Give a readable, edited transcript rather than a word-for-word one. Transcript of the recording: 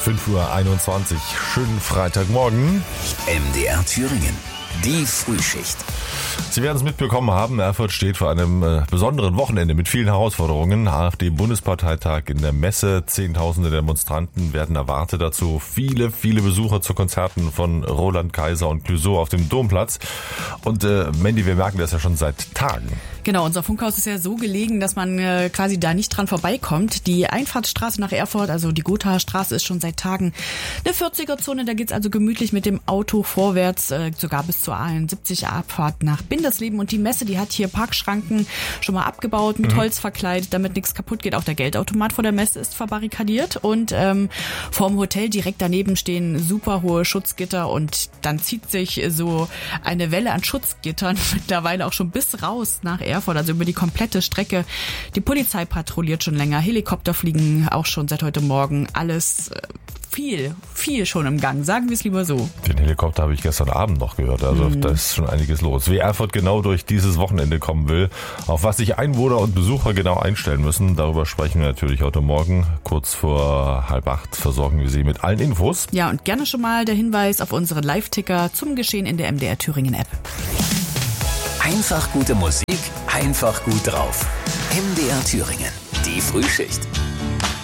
5:21 Uhr. Schönen Freitagmorgen. MDR Thüringen. Die Frühschicht. Sie werden es mitbekommen haben, Erfurt steht vor einem besonderen Wochenende mit vielen Herausforderungen. AfD-Bundesparteitag in der Messe, Zehntausende Demonstranten werden erwartet. Dazu viele Besucher zu Konzerten von Roland Kaiser und Clouseau auf dem Domplatz. Und Mandy, wir merken das ja schon seit Tagen. Genau, unser Funkhaus ist ja so gelegen, dass man quasi da nicht dran vorbeikommt. Die Einfahrtsstraße nach Erfurt, also die Gothaer Straße, ist schon seit Tagen eine 40er-Zone. Da geht's also gemütlich mit dem Auto vorwärts, sogar bis zur A71 Abfahrt nach Bindersleben. Und die Messe, die hat hier Parkschranken schon mal abgebaut, mit Holz verkleidet, damit nichts kaputt geht. Auch der Geldautomat vor der Messe ist verbarrikadiert. Und vorm Hotel direkt daneben stehen super hohe Schutzgitter. Und dann zieht sich so eine Welle an Schutzgittern mittlerweile auch schon bis raus nach Erfurt, also über die komplette Strecke. Die Polizei patrouilliert schon länger, Helikopter fliegen auch schon seit heute Morgen. Alles viel schon im Gang, sagen wir es lieber so. Den Helikopter habe ich gestern Abend noch gehört, also da ist schon einiges los. Wie Erfurt genau durch dieses Wochenende kommen will, auf was sich Einwohner und Besucher genau einstellen müssen, darüber sprechen wir natürlich heute Morgen. Kurz vor 7:30 versorgen wir Sie mit allen Infos. Ja, und gerne schon mal der Hinweis auf unseren Live-Ticker zum Geschehen in der MDR Thüringen App. Einfach gute Musik, einfach gut drauf. MDR Thüringen. Die Frühschicht.